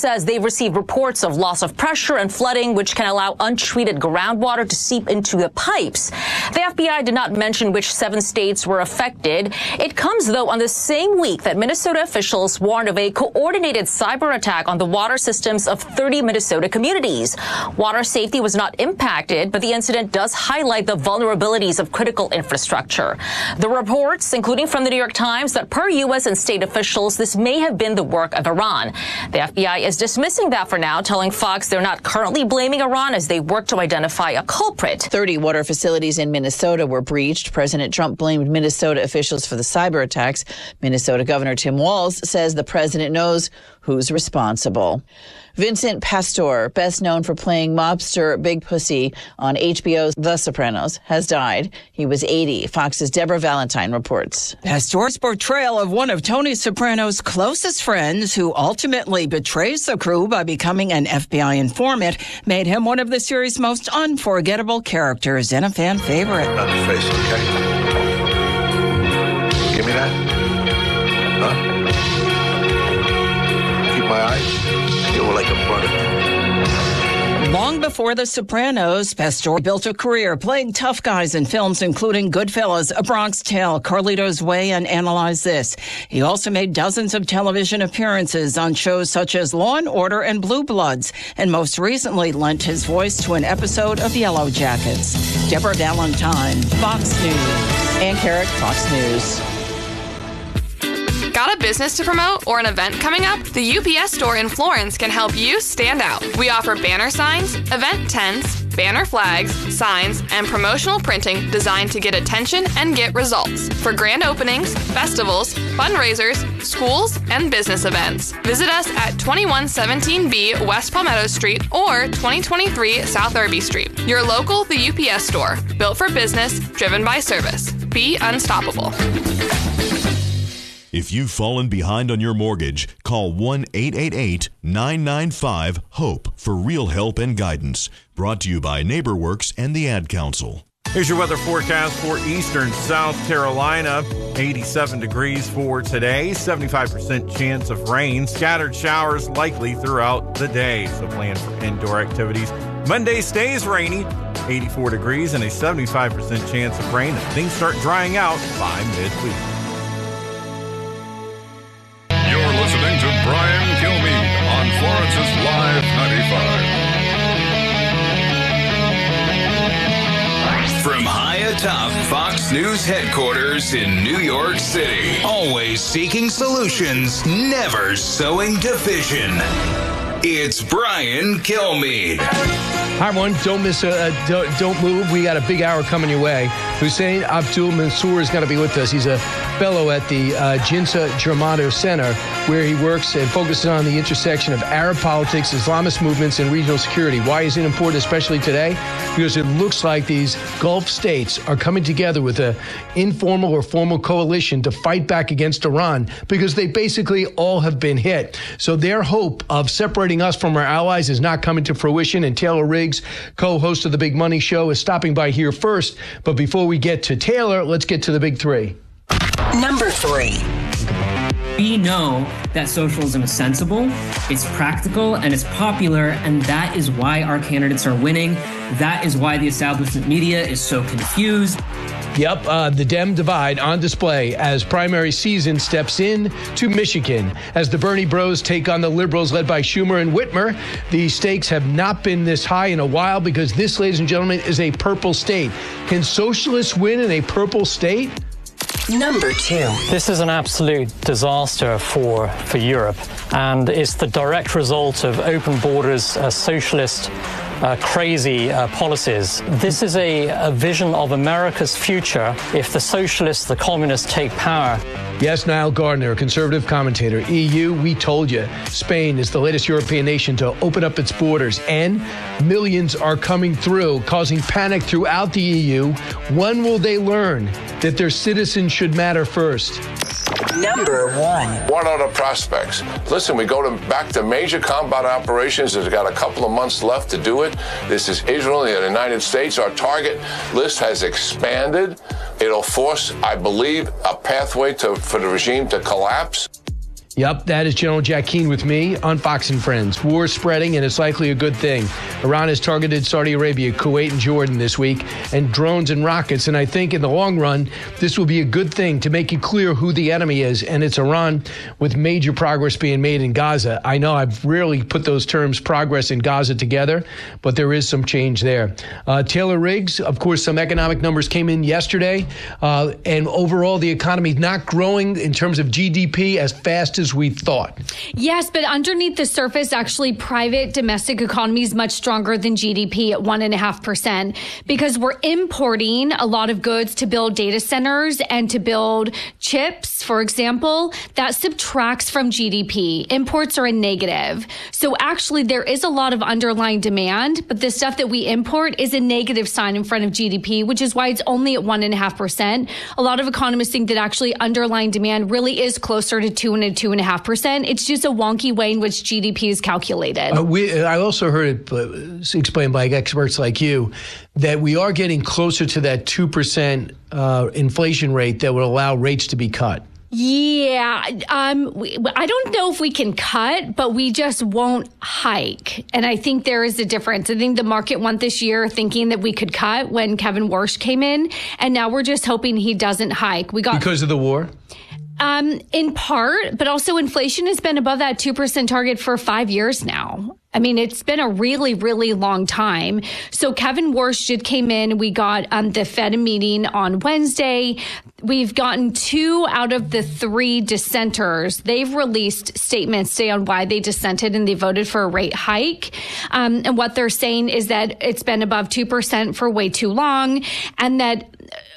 says they've received reports of loss of pressure and flooding, which can allow untreated groundwater to seep into the pipes. The FBI did not mention which 7 states were affected. It comes, though, on the same week that Minnesota officials warned of a coordinated cyber attack on the water systems of 30 Minnesota communities. Water safety was not impacted, but the incident does highlight the vulnerabilities of critical infrastructure. The reports, including from the New York Times, that per U.S. and state officials, this may have been the work of Iran. The FBI is dismissing that for now, telling Fox they're not currently blaming Iran as they work to identify a culprit. 30 water facilities in Minnesota were breached. President Trump blamed Minnesota officials for the cyber attacks. Minnesota Governor Tim Walz says the president knows who's responsible. Vincent Pastore, best known for playing mobster Big Pussy on HBO's The Sopranos, has died. He was 80. Fox's Deborah Valentine reports. Pastore's portrayal of one of Tony Soprano's closest friends, who ultimately betrays the crew by becoming an FBI informant, made him one of the series' most unforgettable characters and a fan favorite. On the face, okay? Give me that. Huh? Keep my eyes. You were like a brother. Long before The Sopranos, Pastore built a career playing tough guys in films including Goodfellas, A Bronx Tale, Carlito's Way, and Analyze This. He also made dozens of television appearances on shows such as Law & Order and Blue Bloods, and most recently lent his voice to an episode of Yellow Jackets. Deborah Valentine, Fox News. Ann Carrick, Fox News. Got a business to promote or an event coming up? The UPS Store in Florence can help you stand out. We offer banner signs, event tents, banner flags, signs, and promotional printing designed to get attention and get results for grand openings, festivals, fundraisers, schools, and business events. Visit us at 2117B West Palmetto Street or 2023 South Irby Street. Your local The UPS Store, built for business, driven by service. Be unstoppable. If you've fallen behind on your mortgage, call 1-888-995-HOPE for real help and guidance. Brought to you by NeighborWorks and the Ad Council. Here's your weather forecast for eastern South Carolina. 87 degrees for today, 75% chance of rain. Scattered showers likely throughout the day, so plan for indoor activities. Monday stays rainy, 84 degrees and a 75% chance of rain. And things start drying out by midweek. Listening to Brian Kilmeade on Florence's Live 95. From high atop Fox News headquarters in New York City, always seeking solutions, never sowing division. It's Brian Kilmeade. Hi, everyone. Don't miss don't move. We got a big hour coming your way. Hussein Abdul Mansour is going to be with us. He's a fellow at the Jinsa Germano Center, where he works and focuses on the intersection of Arab politics, Islamist movements, and regional security. Why is it important, especially today? Because it looks like these Gulf states are coming together with an informal or formal coalition to fight back against Iran, because they basically all have been hit. So their hope of separating us from our allies is not coming to fruition, and Taylor Riggs, co-host of The Big Money Show, is stopping by here first. But before we get to Taylor, let's get to the big three. Number 3. We know that socialism is sensible, it's practical, and it's popular, and that is why our candidates are winning. That is why the establishment media is so confused. Yep, the Dem divide on display as primary season steps in to Michigan. As the Bernie bros take on the liberals led by Schumer and Whitmer, the stakes have not been this high in a while, because this, ladies and gentlemen, is a purple state. Can socialists win in a purple state? Number 2. This is an absolute disaster for Europe, and it's the direct result of open borders, socialist crazy policies. This is a vision of America's future if the socialists, the communists take power. Yes, Niall Gardner, a conservative commentator. EU, we told you. Spain is the latest European nation to open up its borders, and millions are coming through, causing panic throughout the EU. When will they learn that their citizens should matter first? Number 1. What are the prospects? Listen, we go back to major combat operations. There's got a couple of months left to do it. This is Israel and the United States. Our target list has expanded. It'll force, I believe, a pathway for the regime to collapse. Yep, that is General Jack Keane with me on Fox and Friends. War spreading, and it's likely a good thing. Iran has targeted Saudi Arabia, Kuwait, and Jordan this week, and drones and rockets. And I think in the long run, this will be a good thing to make it clear who the enemy is. And it's Iran, with major progress being made in Gaza. I know I've rarely put those terms, progress in Gaza, together, but there is some change there. Taylor Riggs, of course, some economic numbers came in yesterday. And overall, the economy not growing in terms of GDP as fast as we thought. Yes, but underneath the surface, actually, private domestic economy is much stronger than GDP at 1.5%, because we're importing a lot of goods to build data centers and to build chips, for example. That subtracts from GDP. Imports are a negative. So actually, there is a lot of underlying demand, but the stuff that we import is a negative sign in front of GDP, which is why it's only at 1.5%. A lot of economists think that actually underlying demand really is closer to 2 and 2.5%. It's just a wonky way in which GDP is calculated. I also heard it explained by experts like you that we are getting closer to that 2% inflation rate that would allow rates to be cut. Yeah, I don't know if we can cut, but we just won't hike. And I think there is a difference. I think the market went this year thinking that we could cut when Kevin Warsh came in, and now we're just hoping he doesn't hike. Because of the war? In part, but also inflation has been above that 2% target for 5 years now. I mean, it's been a really, really long time. So Kevin Warsh came in. We got the Fed meeting on Wednesday. We've gotten 2 out of the 3 dissenters. They've released statements today on why they dissented and they voted for a rate hike. And what they're saying is that it's been above 2% for way too long, and that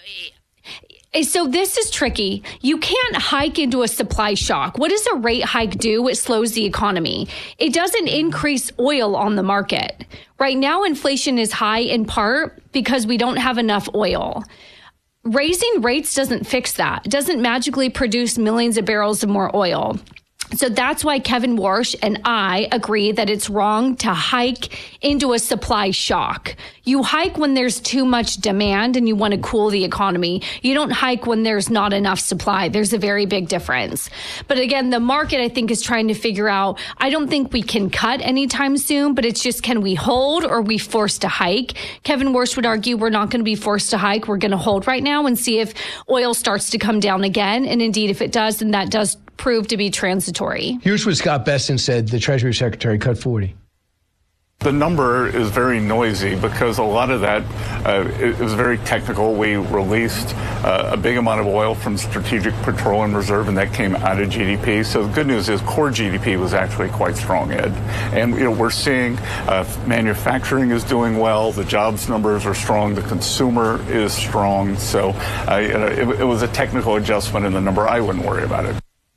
so this is tricky. You can't hike into a supply shock. What does a rate hike do? It slows the economy. It doesn't increase oil on the market. Right now, inflation is high in part because we don't have enough oil. Raising rates doesn't fix that. It doesn't magically produce millions of barrels of more oil. So that's why Kevin Warsh and I agree that it's wrong to hike into a supply shock. You hike when there's too much demand and you want to cool the economy. You don't hike when there's not enough supply. There's a very big difference. But again, the market, I think, is trying to figure out, I don't think we can cut anytime soon, but it's just, can we hold or are we forced to hike? Kevin Warsh would argue we're not going to be forced to hike. We're going to hold right now and see if oil starts to come down again. And indeed, if it does, then that does prove to be transitory. Here's what Scott Bessent said, the Treasury Secretary, cut 40. The number is very noisy because a lot of that it was very technical. We released a big amount of oil from Strategic Petroleum Reserve, and that came out of GDP. So the good news is core GDP was actually quite strong, Ed. And we're seeing manufacturing is doing well. The jobs numbers are strong. The consumer is strong. So it was a technical adjustment in the number. I wouldn't worry about it.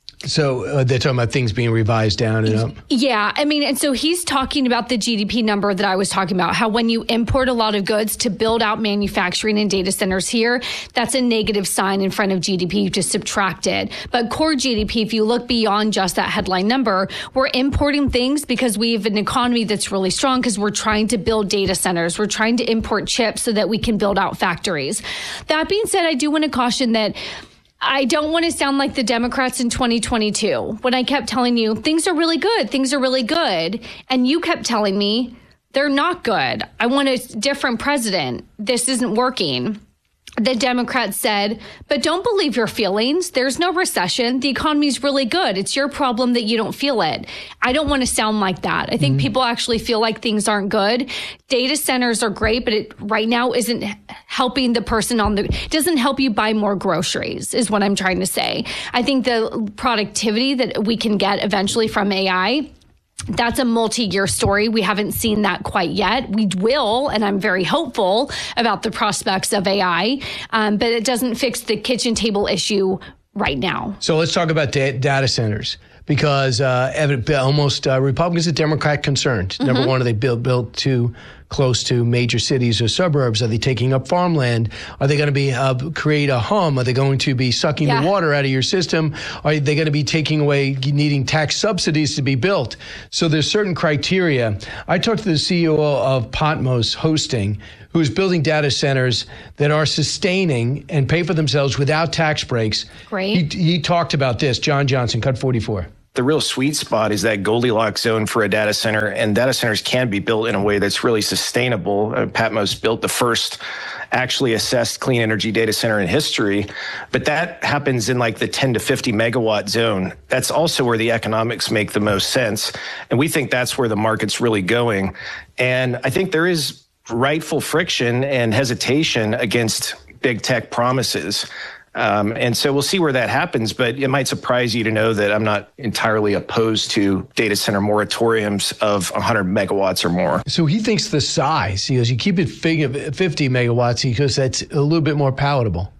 So they're talking about things being revised down and up? Yeah. I mean, and so he's talking about the GDP number that I was talking about, how when you import a lot of goods to build out manufacturing and data centers here, that's a negative sign in front of GDP. You just subtract it. But core GDP, if you look beyond just that headline number, we're importing things because we have an economy that's really strong because we're trying to build data centers. We're trying to import chips so that we can build out factories. That being said, I do want to caution that I don't want to sound like the Democrats in 2022 when I kept telling you things are really good. Things are really good. And you kept telling me they're not good. I want a different president. This isn't working. The Democrats said, but don't believe your feelings. There's no recession. The economy's really good. It's your problem that you don't feel it. I don't want to sound like that. I think people actually feel like things aren't good. Data centers are great, but it right now isn't helping the person doesn't help you buy more groceries is what I'm trying to say. I think the productivity that we can get eventually from AI, that's a multi-year story. We haven't seen that quite yet. We will, and I'm very hopeful about the prospects of AI, but it doesn't fix the kitchen table issue right now. So let's talk about data centers, because almost Republicans and Democrat concerned. Mm-hmm. Number one, are they built too close to major cities or suburbs? Are they taking up farmland? Are they going to be create a hum? Are they going to be sucking the water out of your system? Are they going to be taking away needing tax subsidies to be built? So there's certain criteria. I talked to the CEO of Patmos Hosting, who's building data centers that are sustaining and pay for themselves without tax breaks. Great. He talked about this. John Johnson, cut 44. the real sweet spot is that Goldilocks zone for a data center, and data centers can be built in a way that's really sustainable. Patmos built the first actually assessed clean energy data center in history, but that happens in like the 10 to 50 megawatt zone. That's also where the economics make the most sense. And we think that's where the market's really going. And I think there is rightful friction and hesitation against big tech promises. And so we'll see where that happens, but it might surprise you to know that I'm not entirely opposed to data center moratoriums of 100 megawatts or more. So he thinks the size, he goes, you keep it 50 megawatts because that's a little bit more palatable.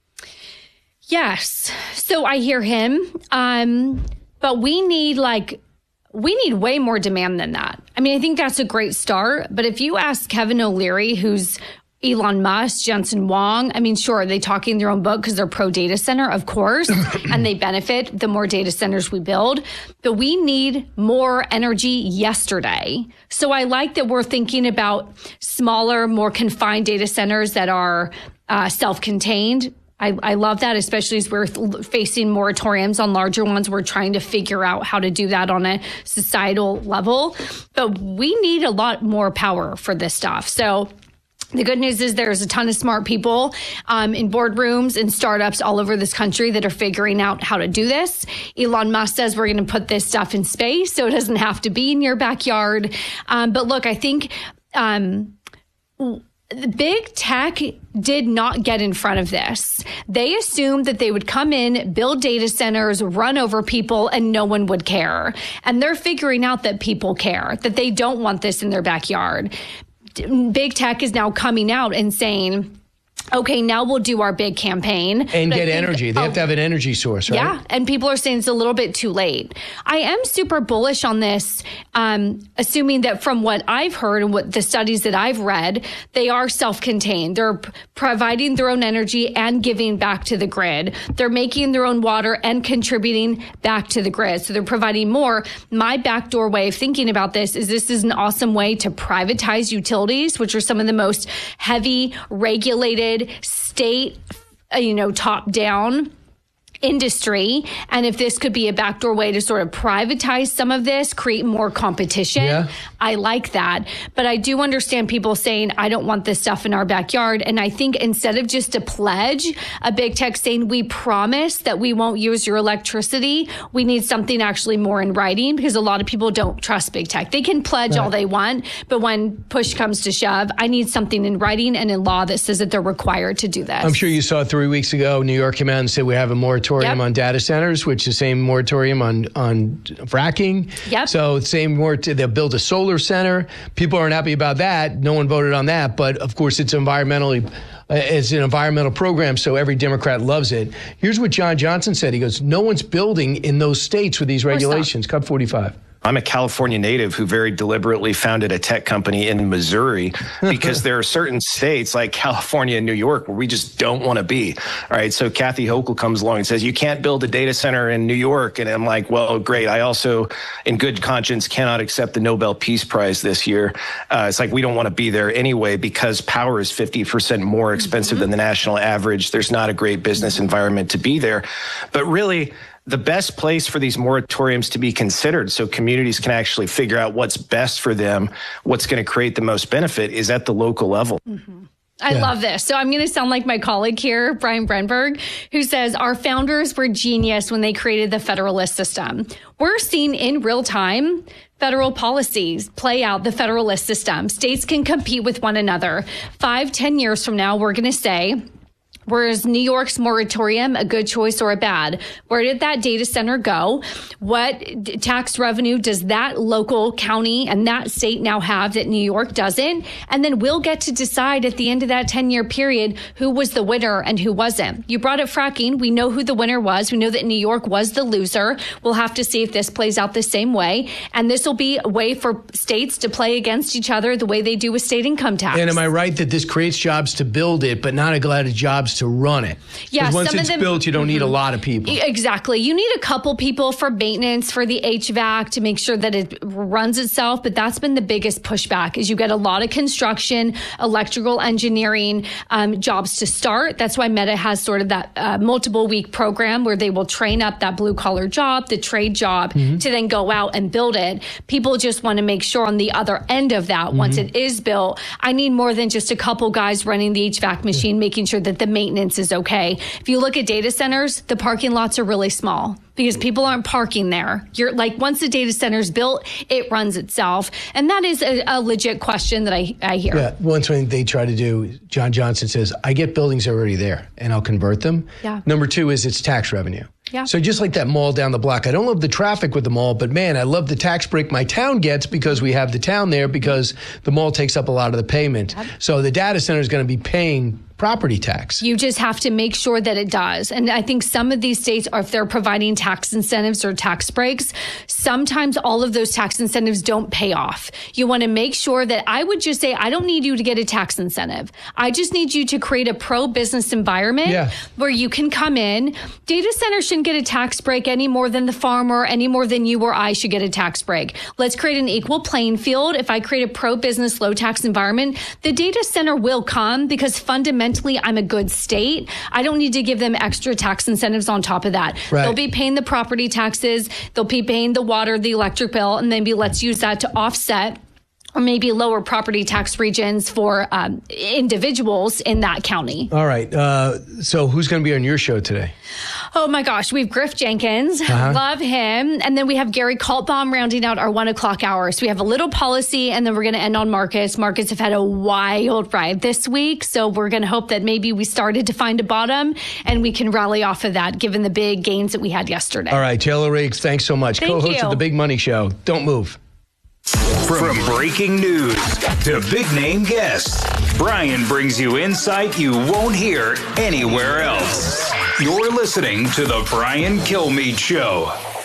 Yes. So I hear him. But we need way more demand than that. I mean, I think that's a great start. But if you ask Kevin O'Leary, who's Elon Musk, Jensen Huang, I mean, sure, they talking their own book because they're pro data center, of course, and they benefit the more data centers we build. But we need more energy yesterday. So I like that we're thinking about smaller, more confined data centers that are self-contained. I love that, especially as we're facing moratoriums on larger ones. We're trying to figure out how to do that on a societal level. But we need a lot more power for this stuff. So the good news is there's a ton of smart people in boardrooms and startups all over this country that are figuring out how to do this. Elon Musk says we're going to put this stuff in space so it doesn't have to be in your backyard. But look, I think big tech did not get in front of this. They assumed that they would come in, build data centers, run over people, and no one would care. And they're figuring out that people care, that they don't want this in their backyard. Big tech is now coming out and saying, okay, now we'll do our big campaign. And get energy. They have to have an energy source, right? Yeah, and people are saying it's a little bit too late. I am super bullish on this, assuming that from what I've heard and what the studies that I've read, they are self-contained. They're providing their own energy and giving back to the grid. They're making their own water and contributing back to the grid. So they're providing more. My backdoor way of thinking about this is an awesome way to privatize utilities, which are some of the most heavy regulated state, top down industry. And if this could be a backdoor way to sort of privatize some of this, create more competition, I like that. But I do understand people saying, I don't want this stuff in our backyard. And I think instead of just a pledge, a big tech saying, we promise that we won't use your electricity, we need something actually more in writing, because a lot of people don't trust big tech. They can pledge all they want, but when push comes to shove, I need something in writing and in law that says that they're required to do this. I'm sure you saw 3 weeks ago, New York came out and said we have a moratorium on data centers, which is the same moratorium on fracking. So they'll build a solar center. People aren't happy about that. No one voted on that. But of course, it's an environmental program, so every Democrat loves it. Here's what John Johnson said. He goes, no one's building in those states with these regulations. Cut 45. I'm a California native who very deliberately founded a tech company in Missouri because there are certain states like California and New York where we just don't want to be. All right. So Kathy Hochul comes along and says, you can't build a data center in New York. And I'm like, well, great. I also, in good conscience, cannot accept the Nobel Peace Prize this year. It's like we don't want to be there anyway because power is 50% more expensive than the national average. There's not a great business environment to be there. But really, the best place for these moratoriums to be considered so communities can actually figure out what's best for them, what's going to create the most benefit, is at the local level. I love this. So I'm going to sound like my colleague here, Brian Brenberg, who says our founders were genius when they created the Federalist system. We're seeing in real time federal policies play out the Federalist system. States can compete with one another. 5-10 years from now, we're going to say, whereas New York's moratorium, a good choice or a bad? Where did that data center go? What tax revenue does that local county and that state now have that New York doesn't? And then we'll get to decide at the end of that 10-year period who was the winner and who wasn't. You brought up fracking. We know who the winner was. We know that New York was the loser. We'll have to see if this plays out the same way. And this will be a way for states to play against each other the way they do with state income tax. And am I right that this creates jobs to build it, but not a lot of jobs jobs to run it. Yeah, once some it's of them, built, you don't need a lot of people. Exactly. You need a couple people for maintenance, for the HVAC, to make sure that it runs itself. But that's been the biggest pushback, is you get a lot of construction, electrical engineering jobs to start. That's why Meta has sort of that multiple week program where they will train up that blue collar job, the trade job, to then go out and build it. People just want to make sure on the other end of that, once it is built, I need more than just a couple guys running the HVAC machine, making sure that the maintenance is okay. If you look at data centers, the parking lots are really small because people aren't parking there. You're like, once the data center's built, it runs itself. And that is a legit question that I hear. Yeah, once when they try to do, John Johnson says, I get buildings already there and I'll convert them. Yeah. Number two is it's tax revenue. Yeah. So just like that mall down the block, I don't love the traffic with the mall, but man, I love the tax break my town gets because we have the town there, because the mall takes up a lot of the payment. So the data center is going to be paying property tax. You just have to make sure that it does. And I think some of these states are, if they're providing tax incentives or tax breaks, sometimes all of those tax incentives don't pay off. You want to make sure that, I would just say, I don't need you to get a tax incentive. I just need you to create a pro-business environment where you can come in. Data centers shouldn't get a tax break any more than the farmer, any more than you or I should get a tax break. Let's create an equal playing field. If I create a pro-business, low-tax environment, the data center will come, because fundamentally, I'm a good state. I don't need to give them extra tax incentives on top of that. Right. They'll be paying the property taxes. They'll be paying the water, the electric bill, and maybe let's use that to offset or maybe lower property tax regions for individuals in that county. All right. So who's going to be on your show today? Oh my gosh, we have Griff Jenkins. Love him. And then we have Gary Kaltbaum rounding out our 1 o'clock hour. So we have a little policy, and then we're going to end on Marcus. Marcus have had a wild ride this week. So we're going to hope that maybe we started to find a bottom and we can rally off of that, given the big gains that we had yesterday. All right. Taylor Riggs, thanks so much. Thank Co-host you. of The Big Money Show. Don't move. From breaking news to big name guests, Brian brings you insight you won't hear anywhere else. You're listening to The Brian Kilmeade Show.